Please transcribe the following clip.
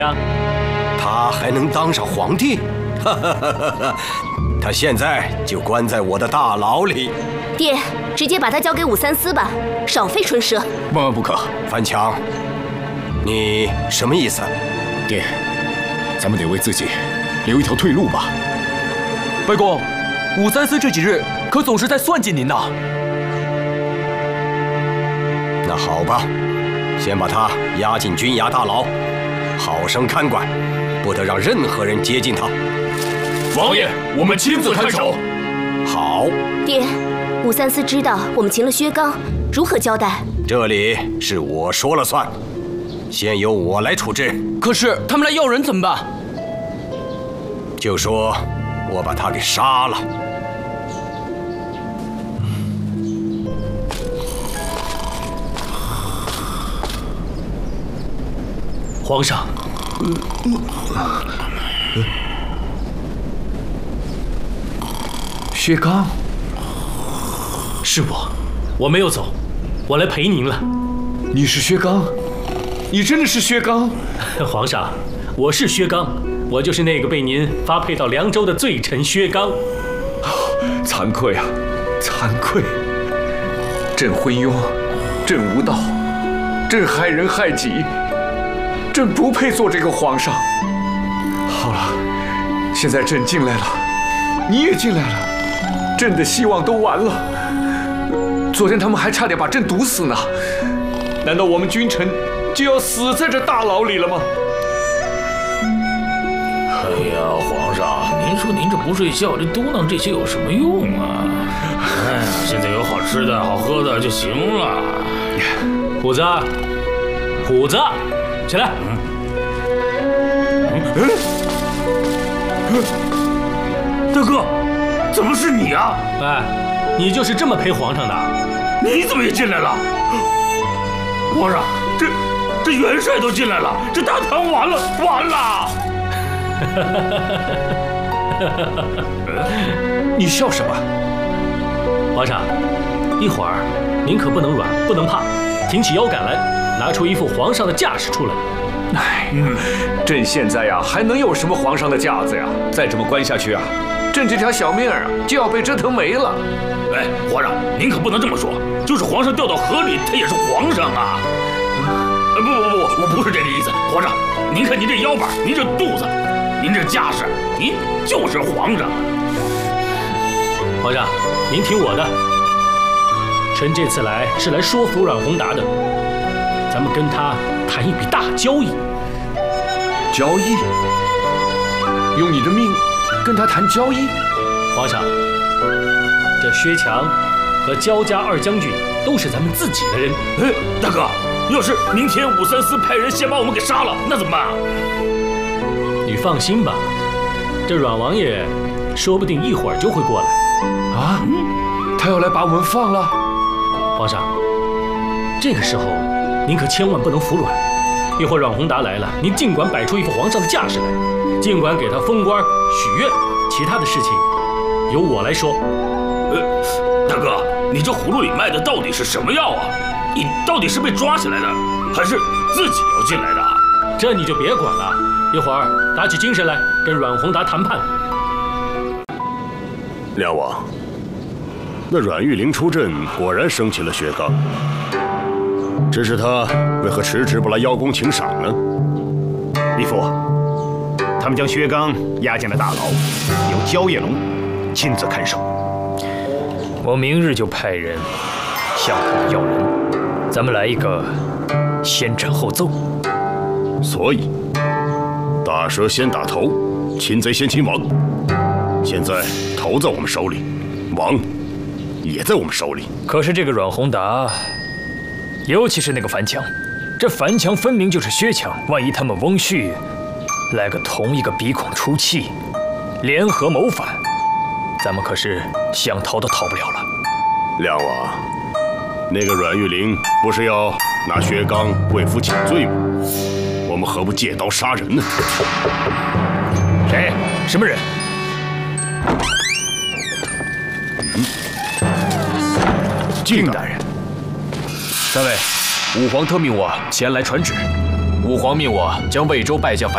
他还能当上皇帝？哈哈哈哈！他现在就关在我的大牢里。 爹，直接把他交给武三思吧，少费唇舌。 万万不可！ 范强，你什么意思？ 爹，咱们得为自己留一条退路吧。 北公，武三思这几日可总是在算计您呐。 那好吧，先把他押进军衙大牢，好生看管，不得让任何人接近他。 王爷，我们亲自看守。 好。 爹，武三思知道我们擒了薛刚，如何交代？ 这里是我说了算，先由我来处置。 可是他们来要人怎么办？ 就说我把他给杀了。 皇上，薛刚， 是我没有走，我来陪您了。 你是薛刚？你真的是薛刚？ 皇上，我是薛刚，我就是那个被您发配到凉州的罪臣薛刚。 惭愧啊，惭愧！朕昏庸，朕无道，朕害人害己。朕不配做这个皇上。好了，现在朕进来了，你也进来了，朕的希望都完了。昨天他们还差点把朕毒死呢，难道我们君臣就要死在这大牢里了吗？ 哎呀，皇上，您说您这不睡觉，这嘟囔这些有什么用啊？哎呀，现在有好吃的好喝的就行了。 虎子，虎子，起来！ 大哥，怎么是你啊？ 哎，你就是这么陪皇上的？ 你怎么也进来了？皇上，这元帅都进来了，这大唐完了，完了！ 你笑什么？ 皇上，一会儿您可不能软，不能怕，挺起腰杆来，拿出一副皇上的架势出来。 哎，朕现在呀，还能有什么皇上的架子呀？再这么关下去啊，朕这条小命啊就要被折腾没了。 哎，皇上，您可不能这么说，就是皇上掉到河里，他也是皇上啊。不，我不是这个意思，皇上，您看您这腰板，您这肚子，您这架势，您就是皇上。 皇上，您听我的，臣这次来是来说服阮宏达的，咱们跟他谈一笔大交易。 交易？用你的命跟他谈交易？ 皇上，这薛强和焦家二将军都是咱们自己的人。 哎，大哥，要是明天武三思派人先把我们给杀了，那怎么办啊？ 你放心吧，这阮王爷说不定一会儿就会过来。 啊？他要来把我们放了？ 皇上，这个时候您可千万不能服软。一会儿阮宏达来了，您尽管摆出一副皇上的架势来，尽管给他封官许愿，其他的事情由我来说。 大哥，你这葫芦里卖的到底是什么药啊？你到底是被抓起来的，还是自己要进来的？ 这你就别管了，一会儿打起精神来跟阮宏达谈判。 梁王，那阮玉玲出阵，果然生起了薛刚。只是他为何迟迟不来邀功请赏呢？ 义父，他们将薛刚押进了大牢，由焦叶龙亲自看守。 我明日就派人向他们要人，咱们来一个先斩后奏。 所以，打蛇先打头，擒贼先擒王。现在头在我们手里，王也在我们手里。 可是这个阮宏达，尤其是那个樊强，这樊强分明就是薛强，万一他们翁婿来个同一个鼻孔出气，联合谋反，咱们可是想逃都逃不了了。 梁王，那个阮玉玲不是要拿薛刚为夫请罪吗？我们何不借刀杀人呢？ 谁？什么人？ 靖大人。 三位，武皇特命我前来传旨。武皇命我将魏州败将樊